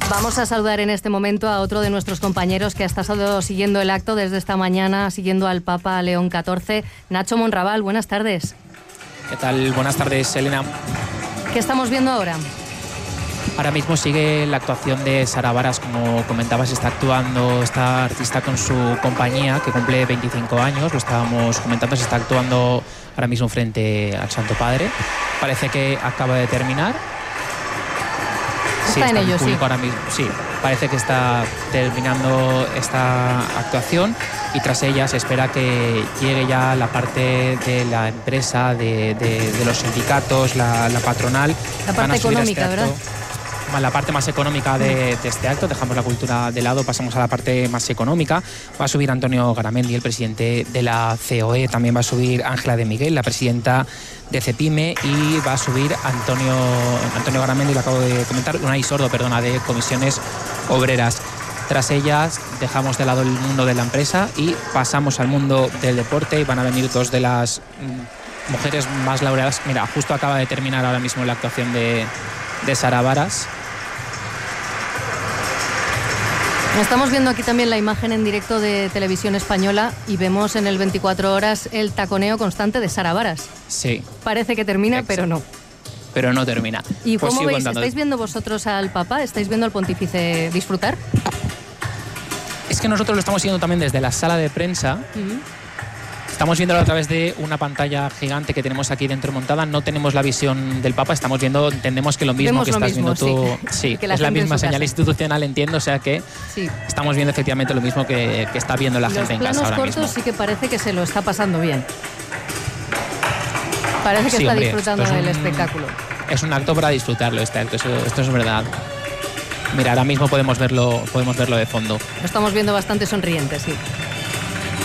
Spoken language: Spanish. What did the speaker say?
Vamos a saludar en este momento a otro de nuestros compañeros que ha estado siguiendo el acto desde esta mañana, siguiendo al Papa León XIV, Nacho Monraval. Buenas tardes. ¿Qué tal? Buenas tardes, Elena. ¿Qué estamos viendo ahora? Ahora mismo sigue la actuación de Sara Varas, como comentabas, está actuando esta artista con su compañía, que cumple 25 años, lo estábamos comentando, se está actuando ahora mismo frente al Santo Padre. Parece que acaba de terminar. Está en ello, sí. Ahora mismo, sí, parece que está terminando esta actuación y tras ella se espera que llegue ya la parte de la empresa, de los sindicatos, la patronal. La parte económica, ¿verdad? La parte más económica de este acto, dejamos la cultura de lado, pasamos a la parte más económica. Va a subir Antonio Garamendi, el presidente de la COE, también va a subir Ángela de Miguel, la presidenta de CEPIME, y va a subir Antonio Garamendi, lo acabo de comentar, Unai Sordo, de Comisiones Obreras. Tras ellas dejamos de lado el mundo de la empresa y pasamos al mundo del deporte, y van a venir dos de las mujeres más laureadas. Mira, justo acaba de terminar ahora mismo la actuación de Sara Varas. Estamos viendo aquí también la imagen en directo de Televisión Española y vemos en el 24 horas el taconeo constante de Sara Varas. Sí. Parece que termina, Exacto. pero no. Pero no termina. ¿Y pues cómo veis? ¿Estáis viendo vosotros al Papa? ¿Estáis viendo al pontífice disfrutar? Es que nosotros lo estamos siguiendo también desde la sala de prensa. Estamos viéndolo a través de una pantalla gigante que tenemos aquí dentro montada. No tenemos la visión del Papa, estamos viendo, entendemos que lo mismo que estás viendo tú. Sí, es la misma señal institucional, entiendo, o sea que sí, estamos viendo efectivamente lo mismo que está viendo la gente en casa ahora mismo. Los planos cortos sí que parece que se lo está pasando bien. Parece que sí, está hombre, disfrutando del espectáculo. Es un acto para disfrutarlo, esto es verdad. Mira, ahora mismo podemos verlo de fondo. Lo estamos viendo bastante sonriente, sí.